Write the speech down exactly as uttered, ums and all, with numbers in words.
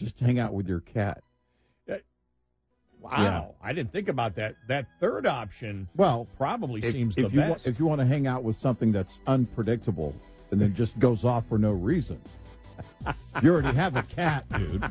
just hang out with your cat. Wow, Yeah. I didn't think about that. That third option Well, probably if, seems if the you best. Wa- if you want to hang out with something that's unpredictable and then just goes off for no reason, you already have a cat, dude.